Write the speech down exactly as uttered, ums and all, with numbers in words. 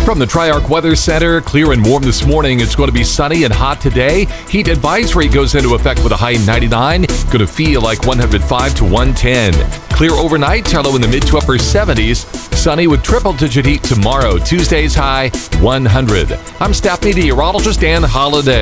From the Triarch Weather Center, clear and warm this morning. It's going to be sunny and hot today. Heat advisory goes into effect with a high ninety-nine. Going to feel like one hundred five to one ten. Clear overnight, low in the mid to upper seventies. Sunny with triple-digit heat tomorrow. Tuesday's high one hundred. I'm staff meteorologist Dan Holliday.